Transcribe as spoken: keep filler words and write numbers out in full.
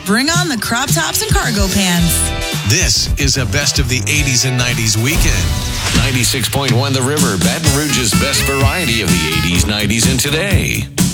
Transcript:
bring on the crop tops and cargo pants. This is a best of the eighties and nineties weekend. ninety-six point one The River, Baton Rouge's best variety of the eighties, nineties, and today.